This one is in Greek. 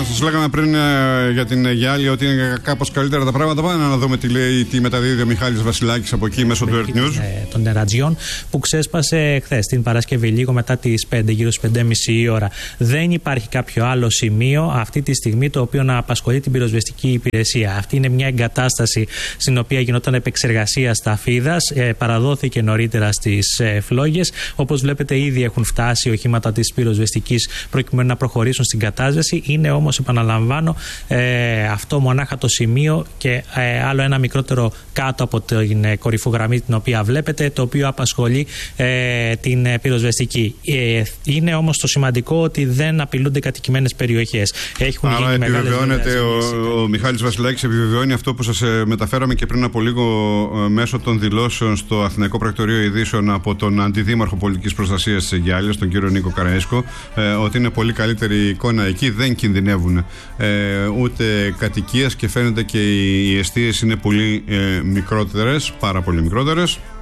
Σας λέγαμε πριν για την Γιάλη ότι είναι κάπως καλύτερα τα πράγματα. Πάμε να δούμε τι μεταδίδει ο Μιχάλης Βασιλάκης από εκεί μέσω του Earth News. Των νερατζιών που ξέσπασε χθες την Παρασκευή, λίγο μετά τις 5, γύρω στις 5:30 η ώρα. Δεν υπάρχει κάποιο άλλο σημείο αυτή τη στιγμή το οποίο να απασχολεί την πυροσβεστική υπηρεσία. Αυτή είναι μια εγκατάσταση στην οποία γινόταν επεξεργασία σταφίδας. Παραδόθηκε νωρίτερα στις φλόγες. Όπως βλέπετε, ήδη έχουν φτάσει οχήματα της πυροσβεστικής προκειμένου να προχωρήσουν στην κατάσβεση. Είναι όμως, επαναλαμβάνω, αυτό μονάχα το σημείο και άλλο ένα μικρότερο κάτω από την κορυφογραμμή την οποία βλέπετε, το οποίο απασχολεί την πυροσβεστική. Είναι όμως το σημαντικό ότι δεν απειλούνται κατοικημένες περιοχές. Άρα επιβεβαιώνεται, ο Μιχάλης Βασιλάκης επιβεβαιώνει αυτό που σας μεταφέραμε και πριν από λίγο μέσω των δηλώσεων στο Αθηναϊκό Πρακτορείο Ειδήσεων από τον Αντιδήμαρχο Πολιτικής Προστασίας της Γιάλης, τον κύριο Νίκο Καραέσκο, ότι είναι πολύ καλύτερη η εικόνα εκεί, δεν κινδυνεύουν ούτε κατοικίες και φαίνεται και οι εστίες είναι πολύ μικρότερες, πάρα πολύ μικρότερες.